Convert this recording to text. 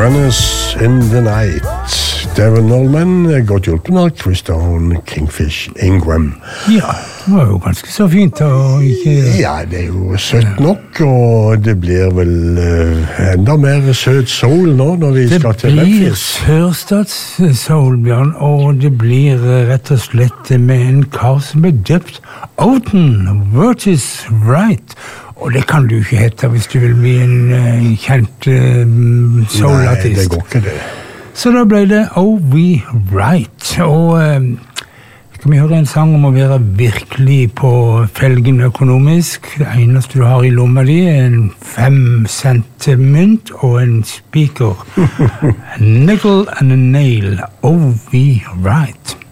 Gunners in the Night. Devon Allman, godt hjulpen av Chris Stone, Kingfish Ingram. Ja, det var jo ganske så fint å ikke... Ja, det jo søtt nok, og det blir vel enda mer søt soul nå når vi skal til Memphis. Det blir sørstats-soul, Bjørn, og det blir rett og slett med en kar som ble døpt Outen, What is Right? Og det kan du ikke hete hvis du vil bli en kjent soul-artist. Nei, det går ikke det. Så da ble det Oh We Right, og skal vi høre en sang om å være virkelig på felgen økonomisk. Det eneste du har i lomma di en 5 cent mynt og en speaker. A nickel and a nail, Oh We Right.